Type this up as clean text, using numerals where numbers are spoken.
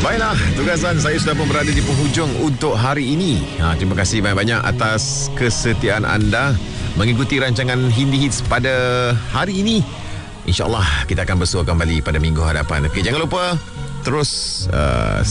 Baiklah, tugasan saya sudah pun berada di penghujung untuk hari ini. Terima kasih banyak-banyak atas kesetiaan anda mengikuti rancangan Hindi Hits pada hari ini. InsyaAllah kita akan bersua kembali pada minggu hadapan. Okey, jangan lupa terus